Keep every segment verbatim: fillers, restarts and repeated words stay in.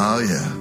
Oh, yeah.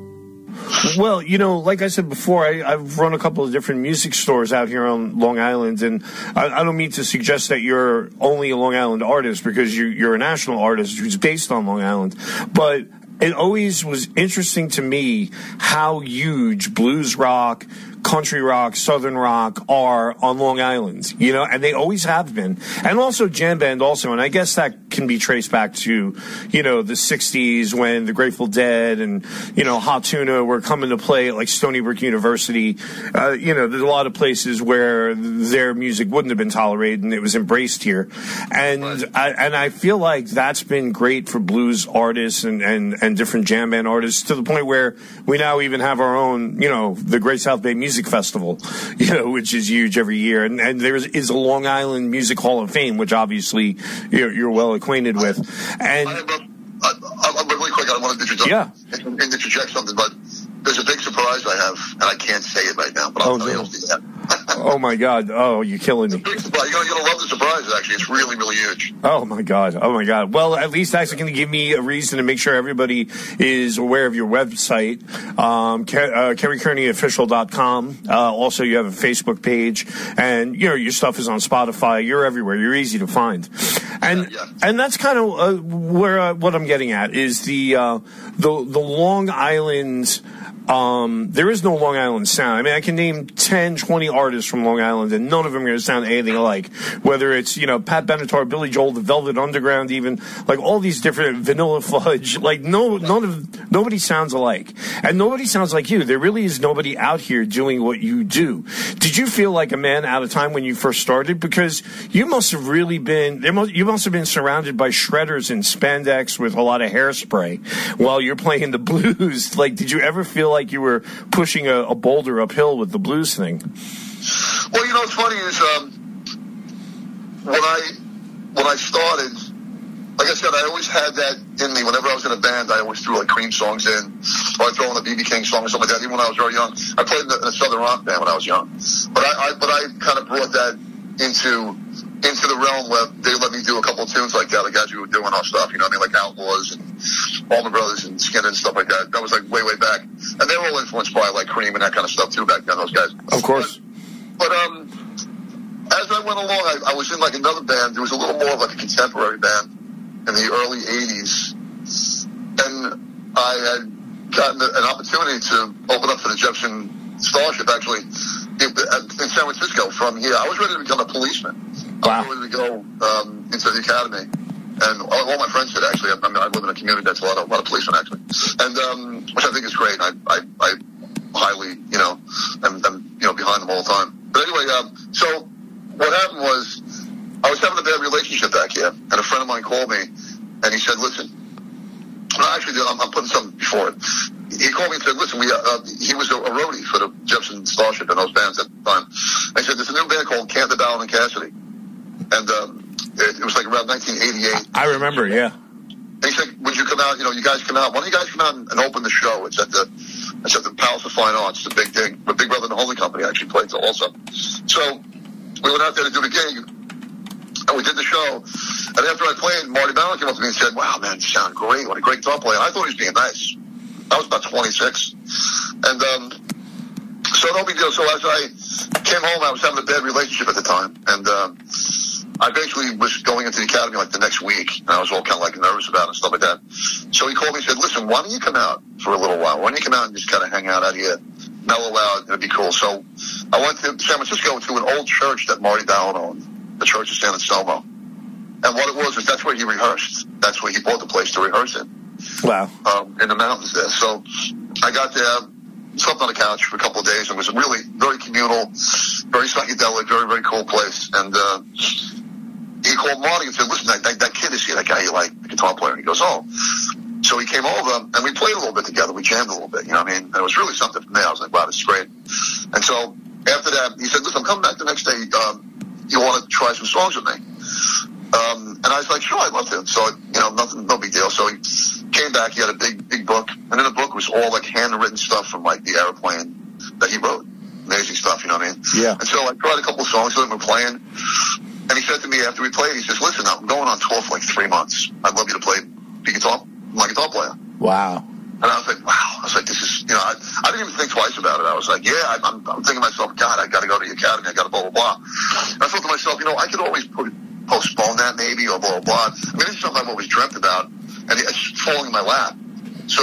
Well, you know, like I said before, I, I've run a couple of different music stores out here on Long Island, and I, I don't mean to suggest that you're only a Long Island artist, because you, you're a national artist who's based on Long Island, but it always was interesting to me how huge blues rock, country rock, southern rock are on Long Island, you know, and they always have been. And also jam band also, and I guess that can be traced back to, you know, the sixties when the Grateful Dead and, you know, Hot Tuna were coming to play at like Stony Brook University. Uh, you know, there's a lot of places where their music wouldn't have been tolerated and it was embraced here. And right. I, and I feel like that's been great for blues artists and, and, and different jam band artists, to the point where we now even have our own, you know, the Great South Bay Music Festival, you know, which is huge every year. And, and there is a Long Island Music Hall of Fame, which obviously you're, you're well acquainted with. And I, I, I, I, really quick, I want to interject, yeah. interject something, but there's a big surprise I have, and I can't say it right now, but I'll oh, tell no. you that. Oh, my God. Oh, you're killing me. It's a big surprise. You're going to love the surprise, actually. It's really, really huge. Oh, my God. Oh, my God. Well, at least that's going to give me a reason to make sure everybody is aware of your website, um, uh, Kerry Kearney Official dot com. Uh, also, you have a Facebook page, and, you know, your stuff is on Spotify. You're everywhere. You're easy to find. And yeah, yeah. and that's kind of uh, where uh, what I'm getting at is the uh, the the Long Island. Um, there is no Long Island sound. I mean, I can name ten, twenty artists from Long Island, and none of them are going to sound anything alike. Whether it's, you know, Pat Benatar, Billy Joel, the Velvet Underground, even, like all these different Vanilla Fudge, like no, none of, nobody sounds alike. And nobody sounds like you. There really is nobody out here doing what you do. Did you feel like a man out of time when you first started? Because you must have really been, there must, you must have been surrounded by shredders and spandex with a lot of hairspray while you're playing the blues. Like, did you ever feel like you were pushing a, a boulder uphill with the blues thing? Well, you know what's funny is um, when I when I started, like I said, I always had that in me. Whenever I was in a band, I always threw like Cream songs in, or I throw in a B B King song or something like that. Even when I was very young, I played in a, in a Southern rock band when I was young. But I, I but I kind of brought that into into the realm where they let me do a couple of tunes like that, like as we were doing our stuff, you know what I mean, like Outlaws and Allman Brothers and Skinner and stuff like that. That was like way, way back. And they were all influenced by like Cream and that kind of stuff too back then, those guys. Of course. But, but um, as I went along, I, I was in like another band. There was a little more of like a contemporary band in the early eighties. And I had gotten an opportunity to open up for the Jefferson Starship, actually, in, in San Francisco from here. I was ready to become a policeman. Wow. I was ready to go um, into the academy. And all, all my friends did, actually. I, I mean, I live in a community that's a lot of, a lot of policemen, actually. And, um, which I think is great. I, I, I highly, you know, am, am, you know, behind them all the time. But anyway, um, so what happened was I was having a bad relationship back here, and a friend of mine called me, and he said, listen, no, actually, I'm, I'm putting something before it. He called me and said, listen, we, uh, he was a, a roadie for the Jefferson Starship and those bands at the time. And he said, there's a new band called Cantor, Ballard and Cassidy. And, um, it, it was like around nineteen eighty-eight. I remember, yeah. And he said, would you come out, you know, you guys come out, why don't you guys come out and, and open the show? It's at the, it's at the Palace of Fine Arts, the big thing. The Big Brother and the Holding Company actually played also. So, we went out there to do the gig, and we did the show. And after I played, Marty Ballard came up to me and said, wow, man, you sound great. What a great guitar player. I thought he was being nice. I was about twenty-six. And, um, so no big deal. So as I came home, I was having a bad relationship at the time. And, um, I basically was going into the academy like the next week, and I was all kind of like nervous about it and stuff like that. So he called me and said, listen, why don't you come out for a little while? Why don't you come out and just kind of hang out out here, mellow out, it'd be cool. So I went to San Francisco to an old church that Marty Ballard owned, the Church of San Anselmo. And what it was is that's where he rehearsed. That's where he bought the place to rehearse in. Wow. Um, in the mountains there. So I got there, slept on the couch for a couple of days, and it was really very communal, very psychedelic, very, very cool place. And, uh, he called Marty and said, listen, that, that, that kid is here, that guy you like, the guitar player. And he goes, oh. So he came over, and we played a little bit together. We jammed a little bit, you know what I mean? And it was really something for me. I was like, wow, this is great. And so after that, he said, listen, I'm coming back the next day. Um, you want to try some songs with me? Um, and I was like, sure, I'd love to. So, you know, nothing, no big deal. So he came back. He had a big, big book. And in the book was all, like, handwritten stuff from, like, the airplane that he wrote. Amazing stuff, you know what I mean? Yeah. And so I tried a couple of songs with him. We're playing. And he said to me after we played, he says, listen, I'm going on tour for like three months. I'd love you to play the guitar, my guitar player. Wow. And I was like, wow. I was like, this is, you know, I, I didn't even think twice about it. I was like, yeah, I, I'm, I'm thinking to myself, God, I got to go to the academy. I got to blah, blah, blah. And I thought to myself, you know, I could always put, postpone that maybe or blah, blah, blah. I mean, this is something I've always dreamt about, and it's falling in my lap. So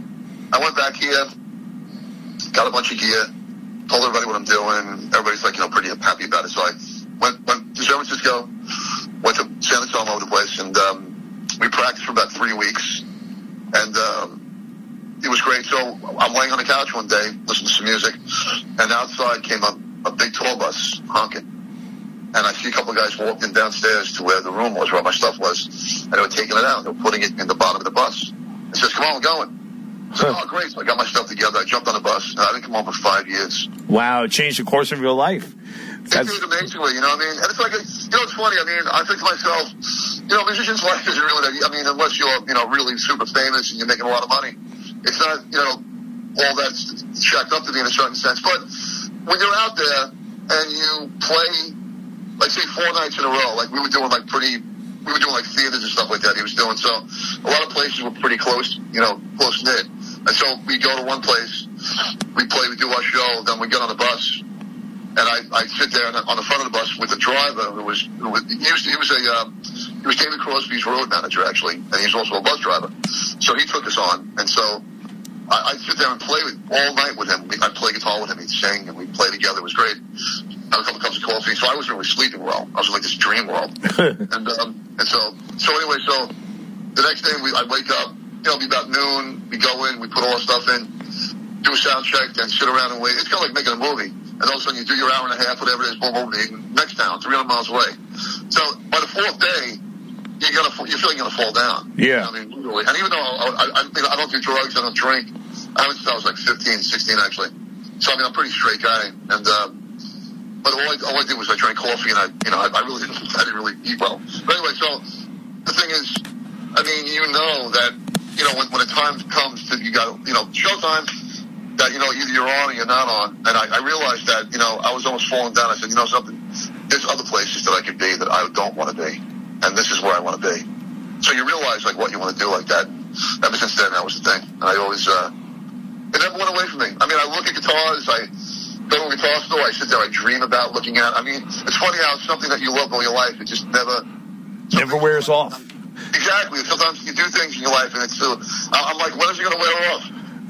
I went back here, got a bunch of gear, told everybody what I'm doing. Everybody's like, you know, pretty happy about it. So I went, went to San Francisco, went to San Antonio, all over the place, and um, we practiced for about three weeks. And um, it was great. So I'm laying on the couch one day, listening to some music, and outside came a, a big tour bus honking. And I see a couple of guys walking downstairs to where the room was, where my stuff was, and they were taking it out. They were putting it in the bottom of the bus. It says, come on, we're going. I said, oh, great. So I got my stuff together. I jumped on the bus. And I didn't come home for five years. Wow, it changed the course of your life. That's... It did amazingly, you know what I mean? And it's like, a, you know, it's funny. I mean, I think to myself, you know, musician's life isn't really that, I mean, unless you're, you know, really super famous and you're making a lot of money, it's not, you know, all that's shacked up to be in a certain sense. But when you're out there and you play, like, say, four nights in a row, like we were doing, like, pretty, we were doing, like, theaters and stuff like that he was doing. So a lot of places were pretty close, you know, close-knit. And so we go to one place, we play, we do our show, then we get on the bus, and I, I sit there on the front of the bus with the driver who was, who was he was, he was a, uh, he was David Crosby's road manager, actually, and he's also a bus driver. So he took us on, and so I, I'd sit there and play with, all night with him. I'd play guitar with him, he'd sing, and we'd play together. It was great. Had a couple cups of coffee, so I wasn't really sleeping well. I was in like this dream world. and um, and so, so anyway, so the next day we, I wake up, you know, it'll be about noon, we go in, we put all our stuff in, do a sound check, then sit around and wait. It's kind of like making a movie. And all of a sudden you do your hour and a half, whatever it is, boom, boom, boom, next town, three hundred miles away. So by the fourth day, you're gonna, you're feeling you're gonna fall down. Yeah. I mean, literally. And even though I, I, I, I don't do drugs, I don't drink, I haven't since I was like fifteen, sixteen actually. So I mean, I'm a pretty straight guy. And, um, but all I, all I did was I drank coffee and I, you know, I, I really didn't, I didn't really eat well. But anyway, so the thing is, I mean, you know that, you know, when, when the time comes to, you got, you know, showtime, that, you know, either you're on or you're not on. And I, I realized that, you know, I was almost falling down. I said, you know something, there's other places that I could be that I don't want to be. And this is where I want to be. So you realize, like, what you want to do like that. Ever since then, that was the thing. And I always, uh, it never went away from me. I mean, I look at guitars, I go to a guitar store, I sit there, I dream about looking at, I mean, it's funny how something that you love all your life, it just never... Never wears off. Exactly. Sometimes you do things in your life and it's still, I'm like, when is it going to wear off?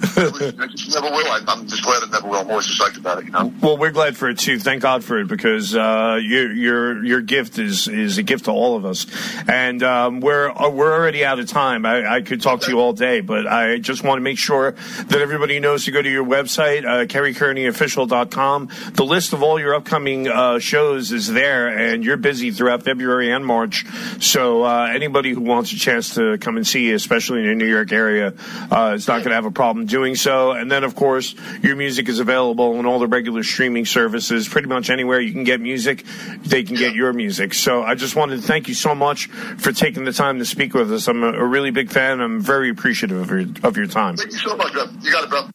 It just never will. I, I'm just glad it never will. I'm always psyched about it, you know. Well, we're glad for it too. Thank God for it, because uh, your your your gift is is a gift to all of us. And um, we're we're already out of time. I, I could talk to you all day, but I just want to make sure that everybody knows to go to your website, uh, Kerry Kearney Official dot com. The list of all your upcoming uh, shows is there, and you're busy throughout February and March. So uh, anybody who wants a chance to come and see you, especially in the New York area, uh, is not going to have a problem doing so. And then, of course, your music is available on all the regular streaming services. Pretty much anywhere you can get music, they can get your music. So I just wanted to thank you so much for taking the time to speak with us. I'm a, a really big fan. I'm very appreciative of your, of your time. Thank you so much, bro. You got it, bro.